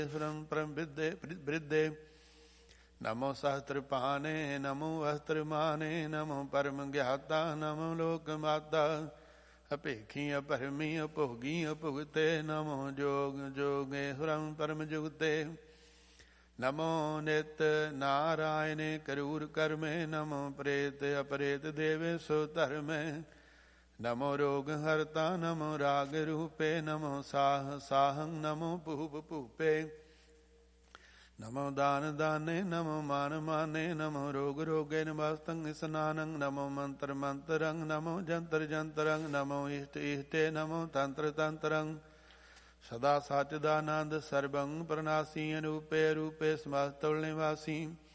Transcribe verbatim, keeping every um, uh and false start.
परम वृद्धे नमो सहस्त्रपाणे नमो वस्त्रमाने नमो परम ज्ञाता नमो लोकमाता अपेखी अपरमी अभोगी अभुगते नमो जोग जोगेश्वरम परम जुगते नमो नित नारायणे करूर कर्मे नमो प्रेत अपरेत देवे सो धर्मे नमो रोग हरता नमो राग रूपे नमो साह साहं नमो भूप भूपे नमो दान दाने नमो मान माने नमो रोग रोगे नमस्तंग स्नानं नमो मंत्र मंत्रं नमो जंतर जंतरं नमो इष्ट इष्टे नमो तंत्र तंत्रं सदा सच्चिदानंद सर्वं प्रणासी रूपे रूपे समस्तुल निवासी